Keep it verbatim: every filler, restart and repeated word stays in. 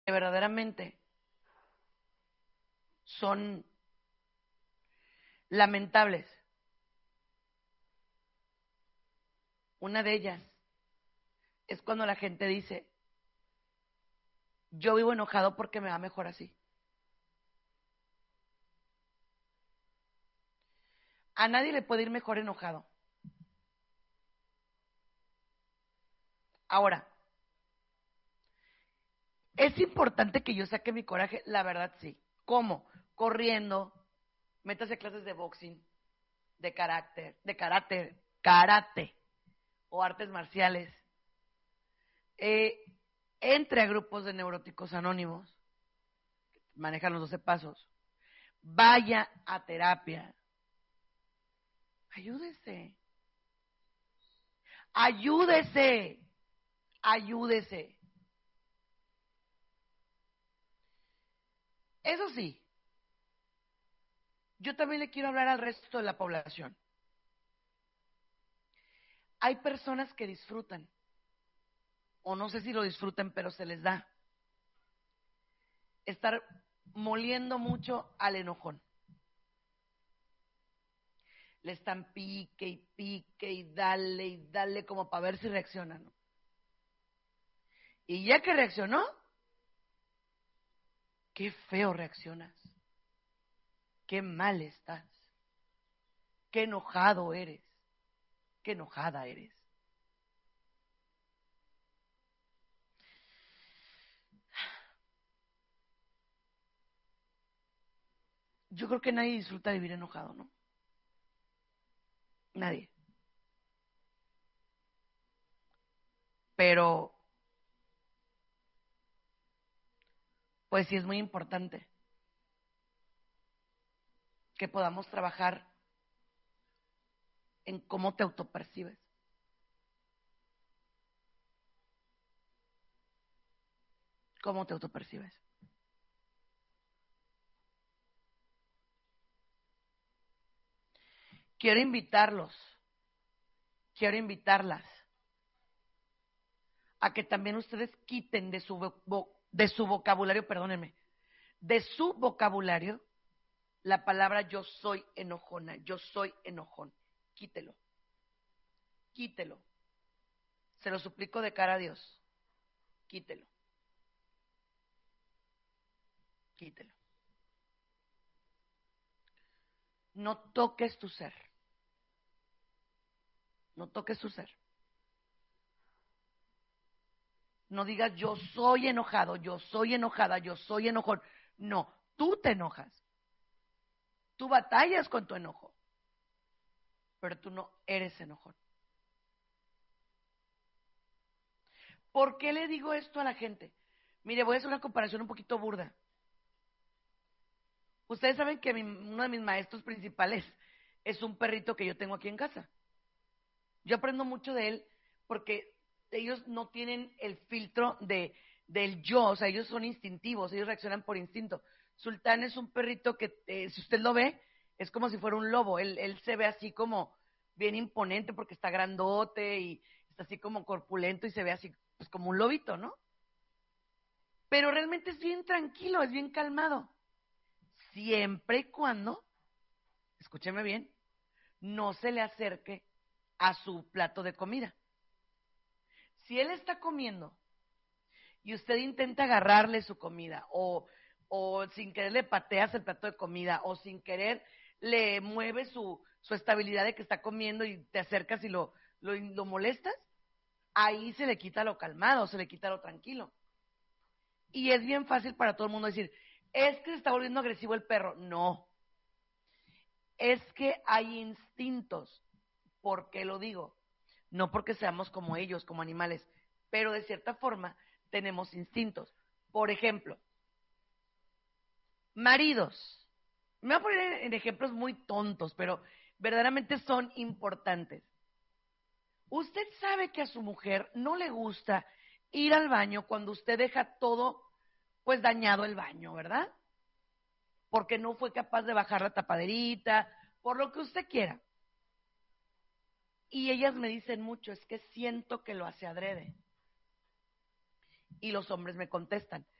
verdaderamente son lamentables. Una de ellas es cuando la gente dice, yo vivo enojado porque me va mejor así. A nadie le puede ir mejor enojado. Ahora, ¿es importante que yo saque mi coraje? La verdad sí. ¿Cómo? Corriendo, métase clases de boxing, de carácter, de carácter, karate o artes marciales. Eh, entre a grupos de neuróticos anónimos, manejan los doce pasos. Vaya a terapia. Ayúdese. Ayúdese. Ayúdese. Eso sí, yo también le quiero hablar al resto de la población. Hay personas que disfrutan, o no sé si lo disfrutan, pero se les da estar moliendo mucho al enojón. Le están pique y pique y dale y dale como para ver si reaccionan, ¿no? Y ya que reaccionó, qué feo reaccionas, qué mal estás, qué enojado eres, qué enojada eres. Yo creo que nadie disfruta de vivir enojado, ¿no? Nadie. Pero, pues sí es muy importante que podamos trabajar en cómo te autopercibes. ¿Cómo te autopercibes? Quiero invitarlos, quiero invitarlas a que también ustedes quiten de su, vo- de su vocabulario, perdónenme, de su vocabulario la palabra yo soy enojona, yo soy enojón. Quítelo, quítelo. Se lo suplico de cara a Dios. Quítelo, quítelo. No toques tu ser. No toques tu ser. No digas yo soy enojado, yo soy enojada, yo soy enojón. No, tú te enojas. Tú batallas con tu enojo. Pero tú no eres enojón. ¿Por qué le digo esto a la gente? Mire, voy a hacer una comparación un poquito burda. Ustedes saben que mi, uno de mis maestros principales es un perrito que yo tengo aquí en casa. Yo aprendo mucho de él porque ellos no tienen el filtro de, del yo, o sea, ellos son instintivos, ellos reaccionan por instinto. Sultán es un perrito que, eh, si usted lo ve, es como si fuera un lobo. Él, él se ve así como bien imponente porque está grandote y está así como corpulento y se ve así pues como un lobito, ¿no? Pero realmente es bien tranquilo, es bien calmado. Siempre y cuando, escúcheme bien, no se le acerque a su plato de comida. Si él está comiendo y usted intenta agarrarle su comida o, o sin querer le pateas el plato de comida o sin querer le mueves su, su estabilidad de que está comiendo y te acercas y lo, lo, lo molestas, ahí se le quita lo calmado, se le quita lo tranquilo. Y es bien fácil para todo el mundo decir, es que se está volviendo agresivo el perro. No, es que hay instintos. ¿Por qué lo digo? No porque seamos como ellos, como animales, pero de cierta forma tenemos instintos. Por ejemplo, maridos. Me voy a poner en ejemplos muy tontos, pero verdaderamente son importantes. Usted sabe que a su mujer no le gusta ir al baño cuando usted deja todo, pues dañado el baño, ¿verdad? Porque no fue capaz de bajar la tapaderita, por lo que usted quiera. Y ellas me dicen mucho, es que siento que lo hace adrede. Y los hombres me contestan,